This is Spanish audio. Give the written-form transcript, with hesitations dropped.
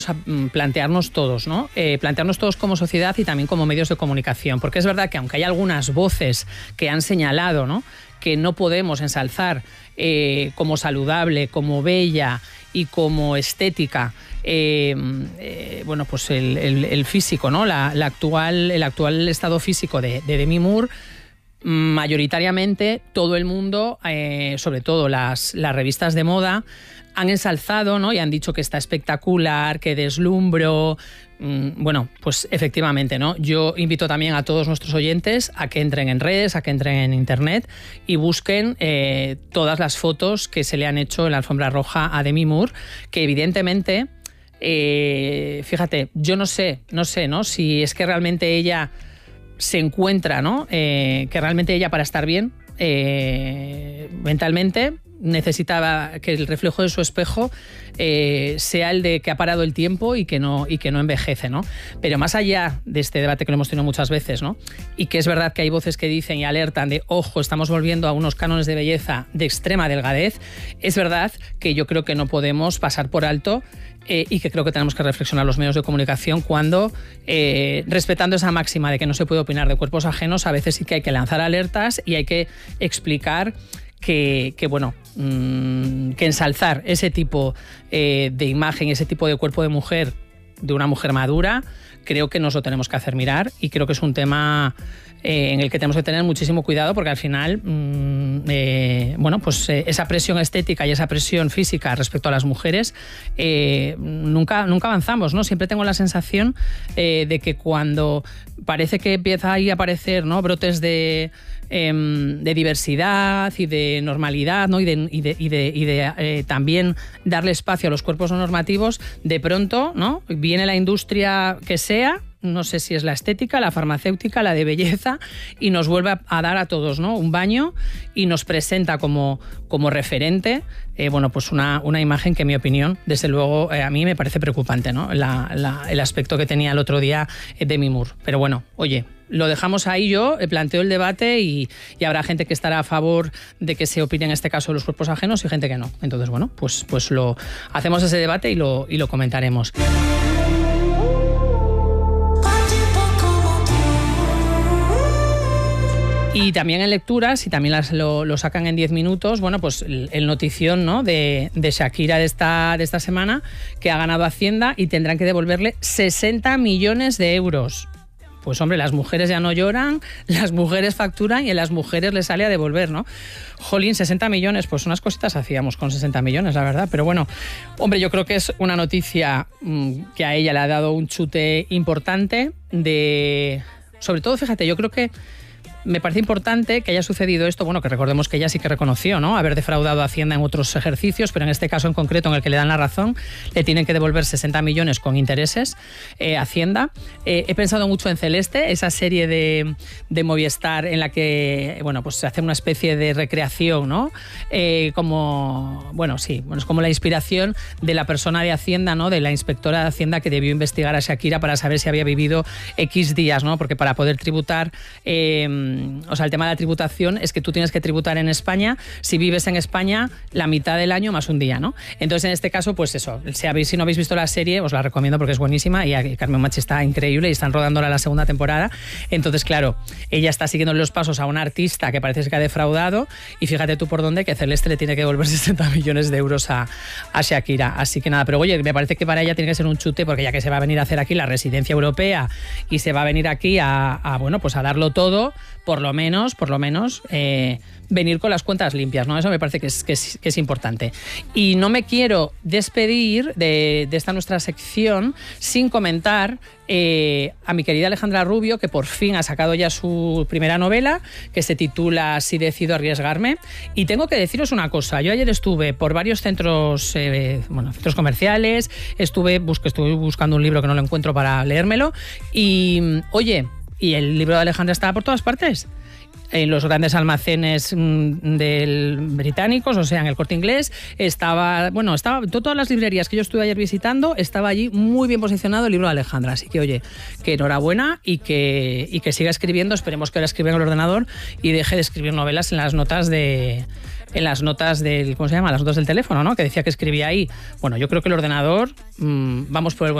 a plantearnos todos, ¿no? Plantearnos todos como sociedad y también como medios de comunicación, porque es verdad que aunque hay algunas voces que han señalado, ¿no?, que no podemos ensalzar como saludable, como bella y como estética, bueno, pues el físico, ¿no?, el actual estado físico de Demi Moore. Mayoritariamente todo el mundo, sobre todo las revistas de moda, han ensalzado, ¿no?, y han dicho que está espectacular, que deslumbro. Bueno, pues efectivamente, ¿no? Yo invito también a todos nuestros oyentes a que entren en redes, a que entren en internet y busquen todas las fotos que se le han hecho en la alfombra roja a Demi Moore, que evidentemente, fíjate, yo no sé, ¿no?, si es que realmente ella se encuentra, ¿no?, que realmente ella, para estar bien mentalmente, necesitaba que el reflejo de su espejo sea el de que ha parado el tiempo y que no envejece, ¿no? Pero más allá de este debate que lo hemos tenido muchas veces, ¿no?, y que es verdad que hay voces que dicen y alertan de, ojo, estamos volviendo a unos cánones de belleza de extrema delgadez, es verdad que yo creo que no podemos pasar por alto y que creo que tenemos que reflexionar los medios de comunicación cuando, respetando esa máxima de que no se puede opinar de cuerpos ajenos, a veces sí que hay que lanzar alertas y hay que explicar que bueno, que ensalzar ese tipo de imagen, ese tipo de cuerpo de mujer, de una mujer madura, creo que nos lo tenemos que hacer mirar, y creo que es un tema en el que tenemos que tener muchísimo cuidado, porque al final bueno, pues esa presión estética y esa presión física respecto a las mujeres nunca avanzamos, ¿no? Siempre tengo la sensación de que cuando parece que empieza ahí a aparecer, ¿no?, brotes de diversidad y de normalidad, ¿no?, y de también darle espacio a los cuerpos no normativos, de pronto, ¿no?, viene la industria que sea, no sé si es la estética, la farmacéutica, la de belleza, y nos vuelve a dar a todos, ¿no?, un baño, y nos presenta como referente, bueno, pues una imagen que, en mi opinión, desde luego, a mí me parece preocupante, ¿no?, el aspecto que tenía el otro día Demi Moore. Pero bueno, oye, lo dejamos ahí. Yo planteo el debate y habrá gente que estará a favor de que se opine en este caso los cuerpos ajenos y gente que no. Entonces, bueno, pues lo hacemos ese debate y lo comentaremos. Y también en lecturas, y también lo sacan en 10 minutos, bueno, pues el notición, ¿no?, de Shakira de esta semana, que ha ganado Hacienda y tendrán que devolverle 60 millones de euros. Pues hombre, las mujeres ya no lloran, las mujeres facturan y a las mujeres les sale a devolver, ¿no? Jolín, 60 millones, pues unas cositas hacíamos con 60 millones, la verdad. Pero bueno, hombre, yo creo que es una noticia que a ella le ha dado un chute importante sobre todo, fíjate, yo creo que me parece importante que haya sucedido esto, bueno, que recordemos que ella sí que reconoció, ¿no?, haber defraudado a Hacienda en otros ejercicios, pero en este caso en concreto, en el que le dan la razón, le tienen que devolver 60 millones con intereses Hacienda. He pensado mucho en Celeste, esa serie de Movistar en la que, bueno, pues se hace una especie de recreación, ¿no?, como, bueno, sí, bueno, es como la inspiración de la persona de Hacienda, ¿no?, de la inspectora de Hacienda que debió investigar a Shakira para saber si había vivido X días, ¿no?, porque para poder tributar, o sea, el tema de la tributación es que tú tienes que tributar en España si vives en España la mitad del año más un día, ¿no? Entonces, en este caso, pues eso, si no habéis visto la serie, os la recomiendo porque es buenísima, y Carmen Machi está increíble y están rodándola la segunda temporada. Entonces, claro, ella está siguiendo los pasos a una artista que parece que ha defraudado, y fíjate tú por dónde, que Celeste le tiene que devolver 60 millones de euros a Shakira. Así que nada, pero oye, me parece que para ella tiene que ser un chute, porque ya que se va a venir a hacer aquí la residencia europea y se va a venir aquí bueno, pues a darlo todo, por lo menos venir con las cuentas limpias, ¿no? Eso me parece que es importante. Y no me quiero despedir de esta nuestra sección sin comentar a mi querida Alejandra Rubio, que por fin ha sacado ya su primera novela, que se titula Si decido arriesgarme. Y tengo que deciros una cosa, yo ayer estuve por varios centros, centros comerciales, estuve buscando un libro que no lo encuentro para leérmelo, y oye, y el libro de Alejandra estaba por todas partes. en los grandes almacenes del británicos, o sea, en el Corte Inglés, todas las librerías que yo estuve ayer visitando, estaba allí muy bien posicionado el libro de Alejandra. Así que, oye, que enhorabuena y que siga escribiendo. Esperemos que ahora escriba en el ordenador y deje de escribir novelas en las notas del, ¿cómo se llama? Las notas del teléfono, ¿no? Que decía que escribía ahí. Bueno, yo creo que el ordenador, vamos por el buen